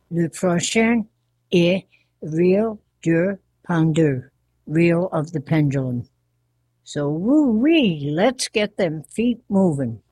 Le prochain est reel du pendu, reel of the pendulum. So woo-wee, let's get them feet moving.